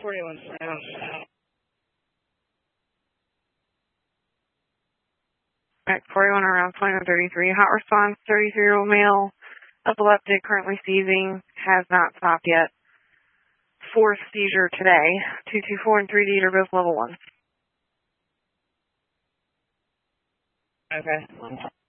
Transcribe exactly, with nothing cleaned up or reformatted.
forty-one. At forty-one around twenty-one thirty-three. Hot response, thirty-three-year-old male, epileptic, currently seizing, has not stopped yet. Fourth seizure today. two two four and three D are both level one. Okay.